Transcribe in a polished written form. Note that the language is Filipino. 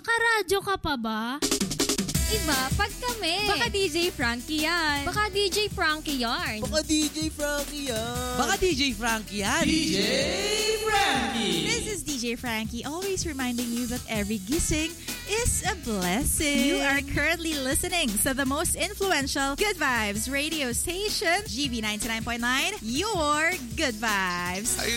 Nakaradyo ka pa ba? Iba, pag kami. Baka DJ Frankie yan. Baka DJ Frankie yarn. Baka DJ Frankie yan. Baka DJ Frankie yan. DJ Frankie. This is DJ Frankie, always reminding you that every gising is a blessing. You are currently listening to the most influential Good Vibes radio station, GB 99.9, your Good Vibes.